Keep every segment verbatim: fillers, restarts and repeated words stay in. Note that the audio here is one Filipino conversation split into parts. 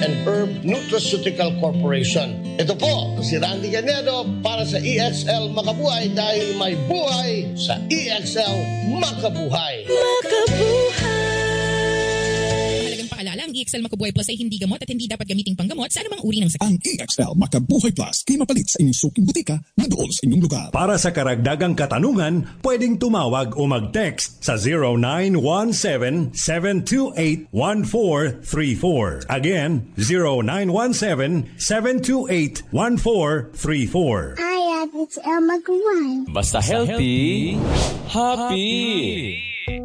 and Herb Nutraceutical Corporation. Ito po, si Randy Canedo para sa E X L Makabuhay dahil may buhay sa E X L Makabuhay. Makabuhay! Paalala, ang E X L Makabuhay Plus ay hindi gamot at hindi dapat gamiting panggamot sa anumang uri ng sakit. Ang E X L Makabuhay Plus ay mapalit sa inyong suking butika na doon sa inyong lugar. Para sa karagdagang katanungan, pwedeng tumawag o mag-text sa zero nine one seven, seven two eight, one four three four. Again, zero nine one seven, seven two eight, one four three four. Hi, it's El Makabuhay. Basta healthy, happy!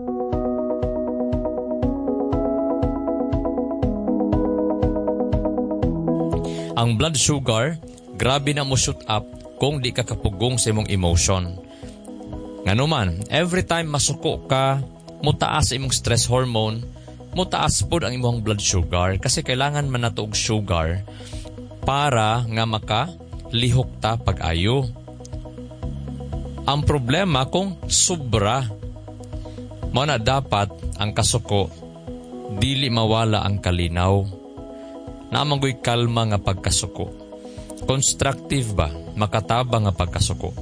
Ang blood sugar, grabe na mo shoot up kung di ka kapugong sa imong emotion. Ngano man, every time masuko ka, mutaas imong stress hormone, mutaas pod ang imong blood sugar kasi kailangan man nato og sugar para nga maka lihok ta pag-ayo. Ang problema kung sobra, mo na dapat ang kasuko dili mawala ang kalinaw. Naamanggoy kalma nga pagkasuko. Constructive ba? Makataba nga pagkasuko.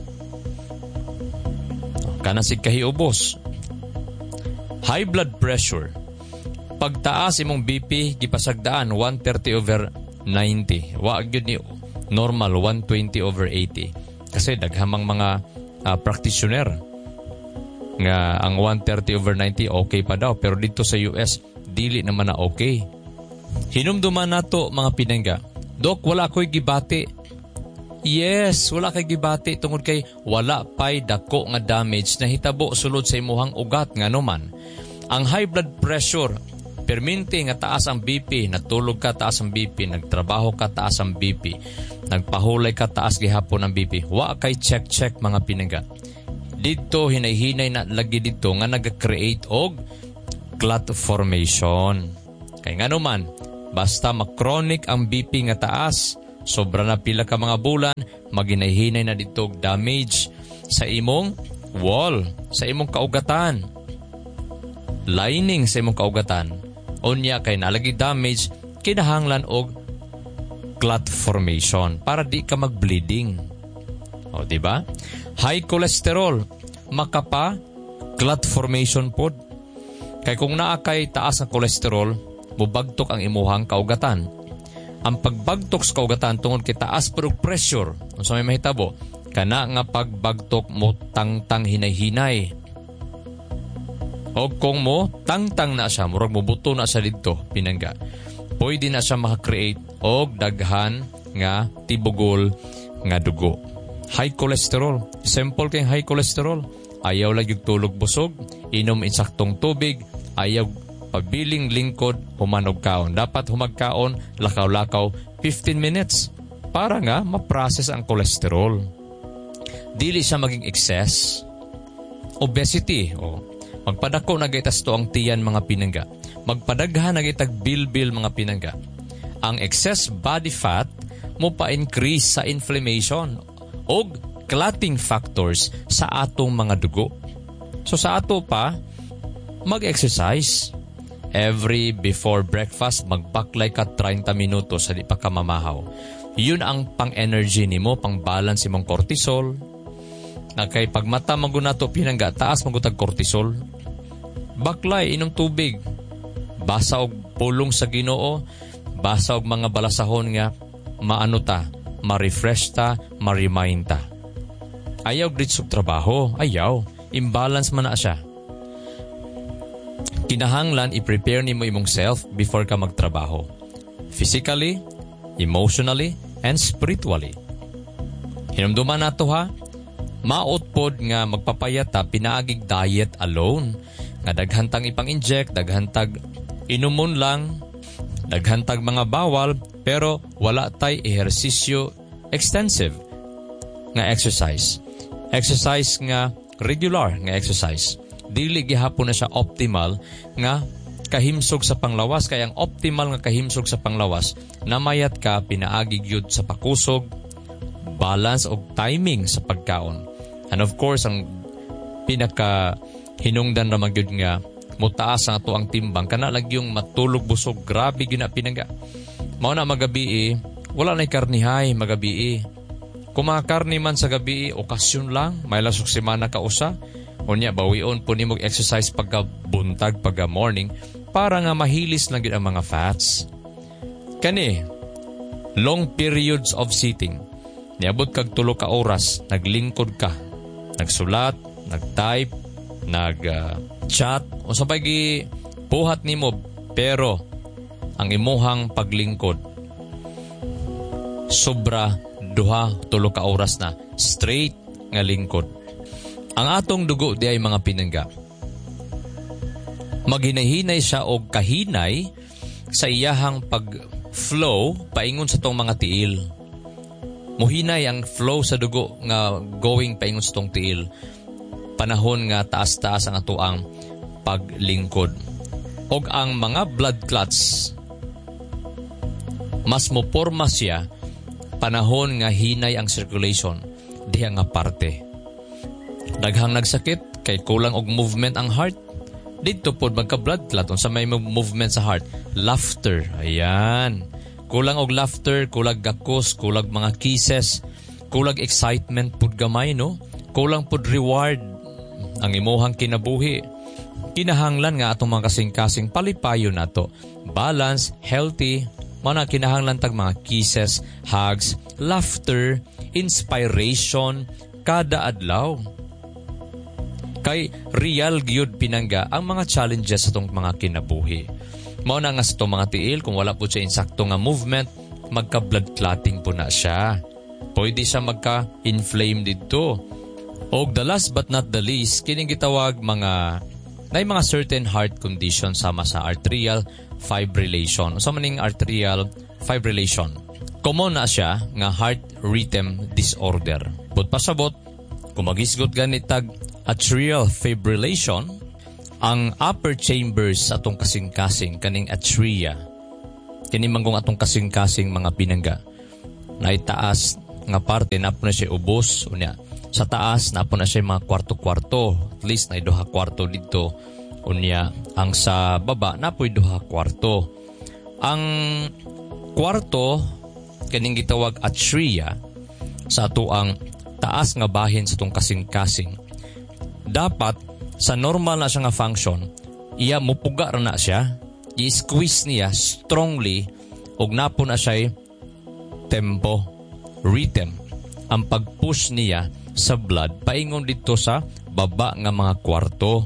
Kanasig kahiubos. High blood pressure. Pagtaas imong B P, gipasagdaan one thirty over ninety. Waag yun ni normal one twenty over eighty. Kasi daghamang mga uh, practitioner nga ang one thirty over ninety okay pa daw. Pero dito sa U S, dili naman na okay. Hinumduman nato mga pinangga. Dok, wala ko'y gibati. Yes, wala kay gibati tungod kay wala pay dako nga damage na hitabo sulod sa imuhang ugat nga naman. Ang high blood pressure, perminti nga taas ang B P, natulog ka taas ang B P, nagtrabaho ka taas ang B P, nagpahulay ka taas gihapon ang B P. Wa kay check-check mga pinangga. Dito hinay-hinay na lagi dito nga nag-create og clot formation. Kay nga naman, basta makronic ang B P nga taas, sobra na pila ka mga bulan, maghinay-hinay na dito damage sa imong wall, sa imong kaugatan. Lining sa imong kaugatan. Unya kay nalagi damage, kinahanglan og clot formation para di ka mag-bleeding. O, di ba? High cholesterol, makapa clot formation pod. Kay kung naa kay taas ang cholesterol, mubagtok ang imuhang kaugatan. Ang pagbagtok sa kaugatan tungod kay taas pero pressure, unsa may mahitabo, kana nga pagbagtok mo tangtang hinay-hinay. O kung mo tangtang na siya, murag mo buto na siya dito, pinangga. Pwede na siya maka-create og daghan nga tibugol nga dugo. High cholesterol, simple kay high cholesterol, ayaw lang yung tulog busog, inom insaktong tubig, ayaw pabiling lingkod, humanog kaon. Dapat humagkaon, lakaw-lakaw, fifteen minutes para nga ma-process ang cholesterol. Dili siya maging excess. Obesity, o magpadako na gaitas to ang tiyan mga pinangga. Magpadaghan na gaitag bilbil mga pinangga. Ang excess body fat mo pa-increase sa inflammation o clotting factors sa atong mga dugo. So sa ato pa, mag-exercise. Every before breakfast, magbaklay ka thirty minutos sa di pa ka mamahaw. Yun ang pang-energy nimo, pang-balance imong cortisol. Na kay pagmata magunato pinangga, taas magutag cortisol. Baklay, inom tubig. Basa og pulong sa Ginoo, basa og mga balasahon nga maano ta, ma-refresh ta, ma-remind ta. Ayaw gritsog trabaho, ayaw. Imbalance man na siya. Kinahanglan i-prepare nimo imong self before ka magtrabaho. Physically, emotionally, and spiritually. Hinumduman nato ha, maot pod nga magpapayata pinaagig diet alone. Nga daghantang ipang-inject, daghantag inumon lang, daghantag mga bawal, pero wala tay ehersisyo extensive nga exercise. Exercise nga regular nga exercise. Dili gihapon na siya optimal nga kahimsog sa panglawas. Kaya ang optimal nga kahimsog sa panglawas, namayat ka pinaagig yun sa pakusog, balance o timing sa pagkaon. And of course, ang pinaka hinungdan naman yun nga, mutaas ang ato ang timbang. Kana lang yung matulog busog, grabe yun na pinangga. Mao na magabi, wala na'y karnihay magabi. Kung makakarni man sa gabi, okasyon lang, may lasok semana ka usa. Unya, bawion po ni mong exercise pagka buntag, pagka morning, para nga mahilis lang ang mga fats. Kani, long periods of sitting. Niabot kag tulo ka oras, naglingkod ka, nagsulat, nagtype, nag-chat, uh, o sa pagi buhat ni mo, pero ang imuhang paglingkod, sobra duha, tulo ka oras na, straight nga lingkod. Ang atong dugo di ay mga pinangga. Maghinahinay siya o kahinay sa iyahang pag-flow paingon sa tong mga tiil. Muhinay ang flow sa dugo nga going paingon sa tong tiil. Panahon nga taas-taas ang atuang paglingkod. Og ang mga blood clots, mas moporma siya panahon nga hinay ang circulation diha nga parte. Daghang nagsakit kay kulang og movement ang heart. Dito pod magka blood clot unsa may movement sa heart. Laughter, ayan. Kulang og laughter, kulang gakos, kulang mga kisses, kulang excitement pod gamay, no? Kulang pod reward ang imuhang kinabuhi. Kinahanglan nga atong mga kasing-kasing palipayo nato. Balance, healthy, mga kinahanglan tag mga kisses, hugs, laughter, inspiration kada adlaw. Kay real gyud pinangga ang mga challenges sa itong mga kinabuhi. Mao na nga sa itong mga tiil, kung wala po siya insakto nga movement, magka-blood clotting po na siya. Pwede siya magka-inflame dito. O the last but not the least, kining gitawag mga, na mga certain heart condition sama sa arterial fibrillation. Sa maning arterial fibrillation. Common na siya nga heart rhythm disorder. But pasabot, kung magisgot ganitag atrial fibrillation, ang upper chambers atong kasing-kasing, kaning atria, kinimanggong atong kasing-kasing mga pinangga, na itaas nga parte, napo na siya ubos, unya, sa taas, napo na siya mga kwarto-kwarto, at least na iduha kwarto dito, unya, ang sa baba, napo iduha kwarto. Ang kwarto, kaning gitawag atria, sa ato ang taas nga bahin sa itong kasing-kasing, dapat sa normal na siya nga function, iya mupuga ra na siya, i-squeeze niya strongly, og napo na siya tempo, rhythm, ang pag-push niya sa blood paingon dito sa baba nga mga kwarto.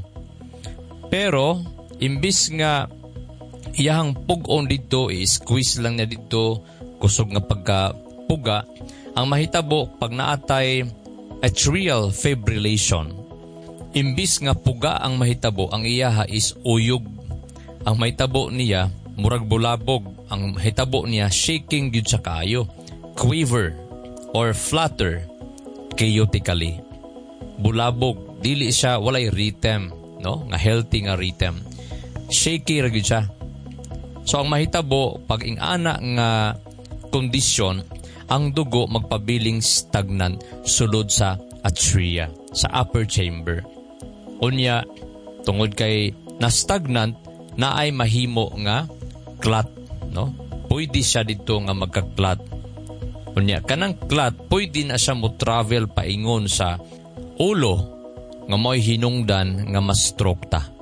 Pero imbis nga iyahang pug-on dito, i-squeeze lang niya dito, kusog nga pagka-puga, ang mahitabo pag naatay atrial fibrillation, imbis nga puga ang mahitabo, ang iyaha is uyog. Ang mahitabo niya, murag bulabog. Ang mahitabo niya, shaking yun sa kaayo. Quiver or flutter chaotically. Bulabog. Dili siya, walay rhythm. No? Nga healthy nga rhythm. Shaky ra gyud siya. So ang mahitabo, pag ingana nga kondisyon, ang dugo magpabiling stagnant sulod sa atria, sa upper chamber. Unya, tungod kay na-stagnant, na ay mahimo nga clot, no? Pwede siya dito nga magka-clot. Unya, kanang clot, pwede na siya mo travel paingon sa ulo, nga mo'y hinungdan nga ma-stroke ta.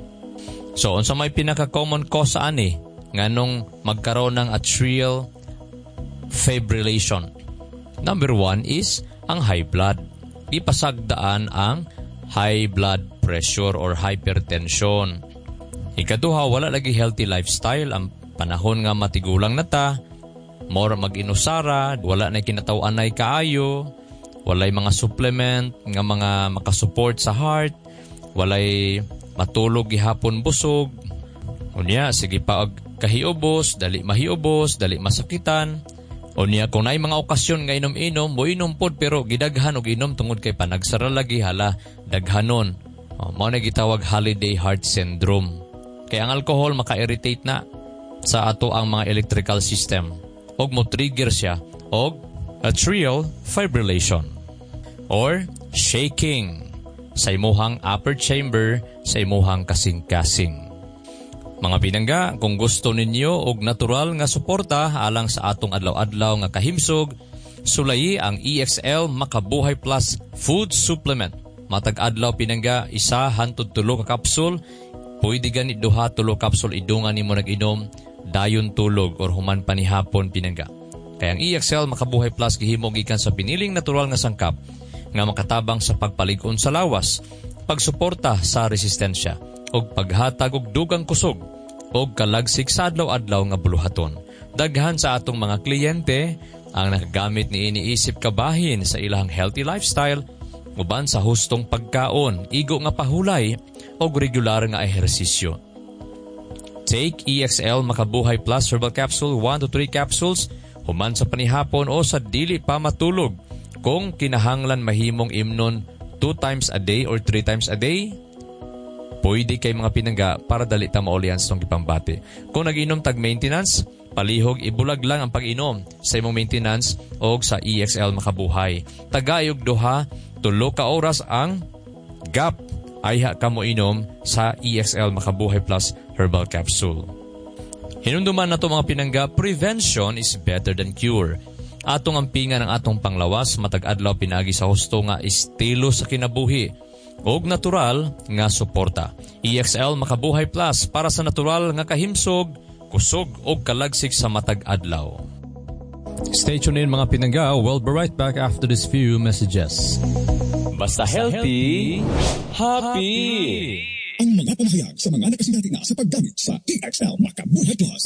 So, unsa may pinaka-common cause ani, nga nung magkaroon ng atrial fibrillation. Number one is ang high blood. Ipasagdaan ang high blood pressure or hypertension. Ikaduha, wala lagi healthy lifestyle. Ang panahon nga matigulang na ta, more mag-inusara, wala na kinatawaan na kaayo, walay mga supplement nga mga makasupport sa heart, walay matulog gihapon busog. Unya, sige pa og kahiubos, dali mahiubos, dali masakitan. Unya, kung naay mga okasyon nga inom-inom, mo inom pod pero gidaghan og inom tungod kay panagsara lagi, hala daghanon. O, mao na gitawag holiday heart syndrome. Kaya ang alcohol maka-irritate na sa ato ang mga electrical system. Og mo trigger siya og atrial fibrillation or shaking sa imuhang upper chamber, sa imuhang kasing-kasing. Mga pinangga, kung gusto ninyo og natural nga suporta alang sa atong adlaw-adlaw nga kahimsog, sulayi ang E X L Makabuhay Plus Food Supplement. Matag adlaw pinangga, isa hantod tulo ka kapsul, pwede ganit duha tulo kapsul idungan nimo nag-inom, dayon tulog or human panihapon pinangga. Kaya ang E X L Makabuhay Plus gihimo gikan sa piniling natural nga sangkap nga makatabang sa pagpalig-on sa lawas, pagsuporta sa resistensya, og paghatag og dugang kusog, og kalagsik sa adlaw-adlaw nga buluhaton. Daghan sa atong mga kliyente ang nakagamit ni iniisip kabahin sa ilang healthy lifestyle, uban sa hustong pagkaon, igo nga pahulay, o regular nga ehersisyo. Take E X L Makabuhay Plus Herbal Capsule one to three capsules human sa panihapon o sa dili pa matulog. Kung kinahanglan mahimong imnon two times a day or three times a day, pwede kay mga pinangga para dali ta maulian sa itong ipambati. Kung nag-inom tag maintenance, palihog ibulag lang ang pag-inom sa imong maintenance o sa E X L Makabuhay. Tagayog duha, tulo ka oras ang gap ay ha ka mo inom sa E X L Makabuhay Plus Herbal Capsule. Hinunduman na ito mga pinangga, prevention is better than cure. Atong ampingan ang atong panglawas, matag adlaw pinagi sa husto nga estilo sa kinabuhi og natural nga suporta. E X L Makabuhay Plus para sa natural nga kahimsog, kusog og kalagsik sa matag adlaw. Stay tuned in mga pinangga. We'll be right back after these few messages. Basta healthy, happy! Ang mga pamahayag sa mga nakasinati na sa paggamit sa E X L Makabuhay Plus.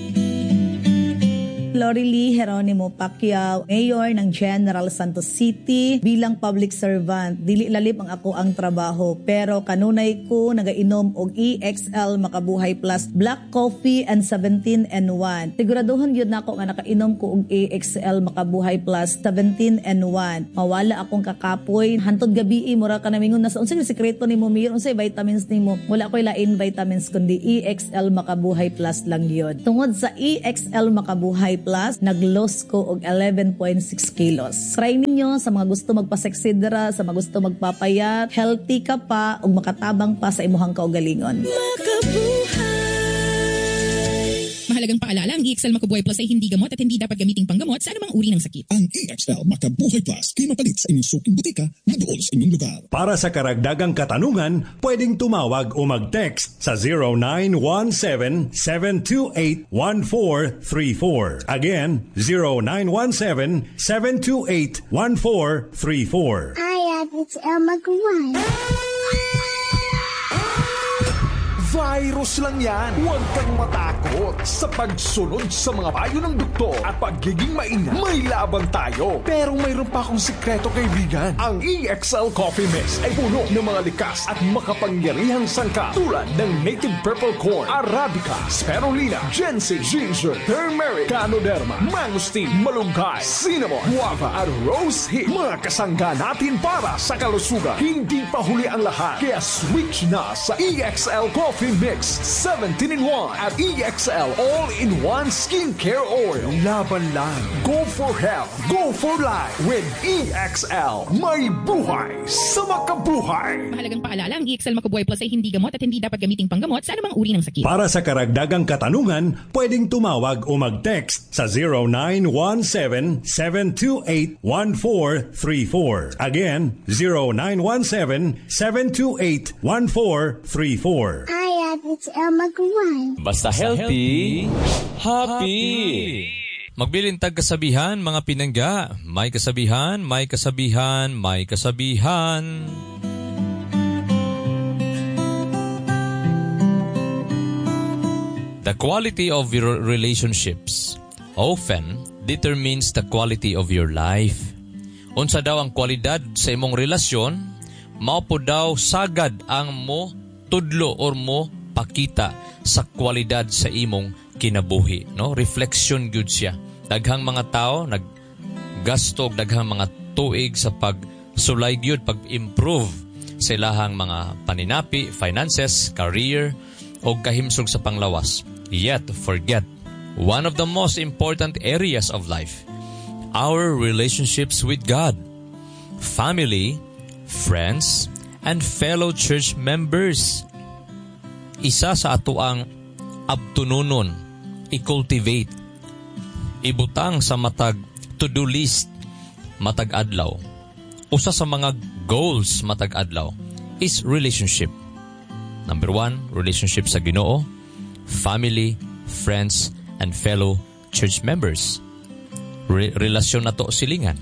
Lorely Geronimo Pacquiao, Mayor ng General Santos City. Bilang public servant, dili lalip ang ako ang trabaho, pero kanunay ko nagainom og E X L Makabuhay Plus Black Coffee and seventeen in one. Siguraduhon yun na ako nga nakainom ko og E X L Makabuhay Plus seventeen in one. Mawala akong kakapoy. Hantod gabi, mura ka namingon na sa unsay sekreto nimo, Mayor, unsay vitamins nimo. Wala ko'y lain vitamins kundi E X L Makabuhay Plus lang yun. Tungod sa E X L Makabuhay Plus, nag-loss ko og eleven point six kilos. Try ninyo sa mga gusto magpaseksidra, sa mga gusto magpapayat, healthy ka pa ug makatabang pa sa imuhang kaugalingon. Mahalagang paalala, ang E X L Makabuhay Plus ay hindi gamot at hindi dapat gamiting panggamot sa anumang uri ng sakit. Ang E X L Makabuhay Plus kay mapalit sa inyong suking butika na dool sa inyong lugar. Para sa karagdagang katanungan, pwedeng tumawag o mag-text sa zero nine one seven, seven two eight, one four three four. Again, zero nine one seven, seven two eight, one four three four. Hi, it's Elma Guay. Virus lang yan. Huwag kang matakot sa pagsunod sa mga payo ng doktor at pagiging maingat. May laban tayo. Pero mayroon pa akong sikreto, kaibigan. Ang E X L Coffee Mix ay puno ng mga likas at makapangyarihang sangkap tulad ng native purple corn, arabica, spirulina, ginseng, ginger, turmeric, ganoderma, mangosteen, malunggay, cinnamon, guava at rose hip. Mga kasangga natin para sa kalusugan. Hindi pa huli ang lahat. Kaya switch na sa E X L Coffee Mix seventeen in one at E X L All-in-One Skincare Oil. Laban lang. Go for health. Go for life with E X L. May buhay sa makabuhay. Mahalagang paalala, ang E X L Makabuhay Plus ay hindi gamot at hindi dapat gamiting panggamot sa anumang uri ng sakit. Para sa karagdagang katanungan, pwedeng tumawag o mag-text sa zero nine one seven, seven two eight, one four three four. Again, zero nine one seven, seven two eight, one four three four. Hi, it's Elma Guay. Basta healthy, happy! Magbilintag kasabihan, mga pinangga. May kasabihan, may kasabihan, may kasabihan. The quality of your relationships often determines the quality of your life. Unsa daw ang kwalidad sa imong relasyon, mao po daw sagad ang mo tudlo or mo pakita sa kwalidad sa imong kinabuhi, no? Reflection gyud siya. Daghang mga tao naggastog daghang mga tuig sa pagsulay gyud, pag-improve sa ilahang mga paninapi, finances, career o kahimsog sa panglawas. Yet forget one of the most important areas of life, our relationships with God, family, friends, and fellow church members. Isa sa ato ang abtununon, i-cultivate, ibutang sa matag to-do list matag adlaw. Usa sa mga goals matag adlaw is relationship. Number one, relationship sa Ginoo, family, friends, and fellow church members. Re- relasyon na to silingan.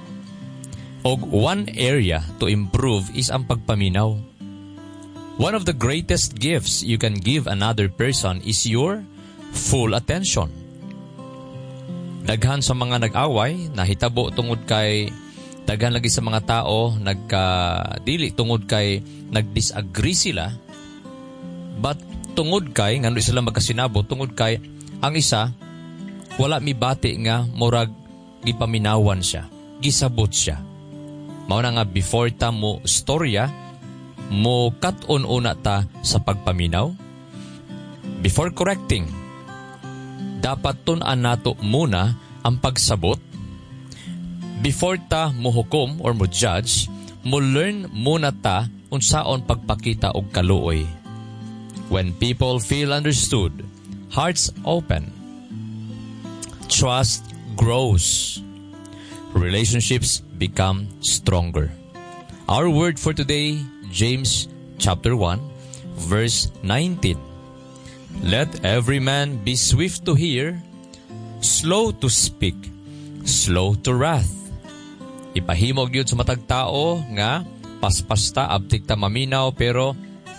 Og one area to improve is ang pagpaminaw. One of the greatest gifts you can give another person is your full attention. Daghan sa mga nag-away, nahitabo tungod kay, daghan lagi sa mga tao, nagkadili tungod kay, nag-disagree sila, but tungod kay, ngano sila magkasinabo, tungod kay, ang isa, wala mi bati nga, murag, gipaminawan siya, gisabot siya. Mao na nga, before ta mo storya, mo kat-on una ta sa pagpaminaw. Before correcting, dapat tun-an nato muna ang pagsabot. Before ta mo hukom or mo judge, mo learn muna ta unsaon pagpakita og kaluoy. When people feel understood, hearts open, trust grows, relationships become stronger. Our word for today, James chapter one, verse nineteen. Let every man be swift to hear, slow to speak, slow to wrath. Ipahimog yun sa matag tao nga paspasta abtik ta maminaw pero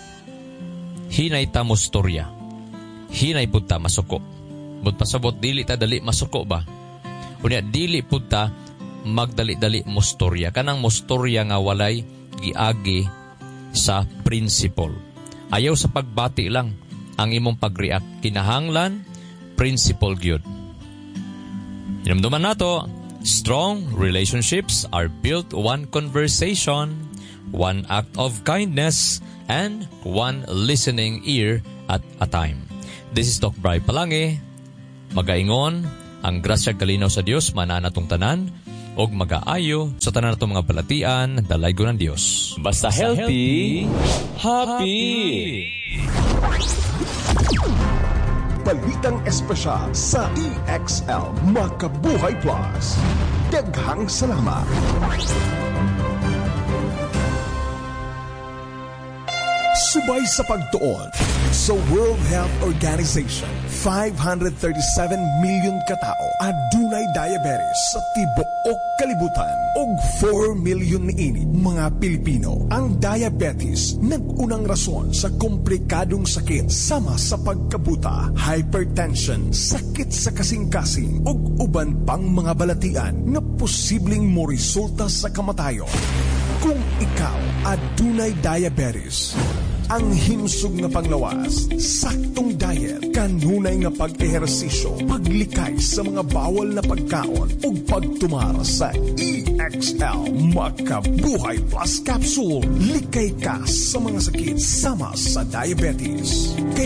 hinay ta mo storya. Hinay pud ta masuko. But pasabot dili ta dali masuko ba? Unya dili pud ta magdali-dali mo storya. Kanang mo storya nga walay giagi sa principle. Ayaw sa pagbati lang ang imong pag-react. Kinahanglan, principle gyud. Hinumduman nato, strong relationships are built one conversation, one act of kindness, and one listening ear at a time. This is Doc Bri Palange. Magaingon, ang grasya kalinaw sa Dios mananatong tanan, og mag-aayo sa tanan natong mga balatian, dalaygo ng Dios. Basta healthy, happy! Balitang espesyal sa E X L Makabuhay Plus. Daghang salamat. Subay sa pagtuon sa World Health Organization, five hundred thirty-seven million katao adunay diabetes sa tibuok kalibutan ug four million niini mga Pilipino. Ang diabetes nag-unang rason sa komplikadong sakit sama sa pagkabuta, hypertension, sakit sa kasing-kasing ug uban pang mga balatian nga posibleng mo resulta sa kamatayon. Kung ikaw adunay diabetes, ang himsog nga panglawas, saktong diet, kanunay nga pag-ehersisyo, paglikay sa mga bawal na pagkaon ug pagtumar sa E X L Makabuhay Plus Capsule. Likay ka sa mga sakit sama sa diabetes.